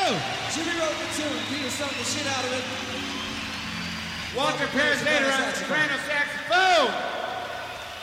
Jimmy wrote the tune. Peter sung the shit out of it. Walter appears later on the soprano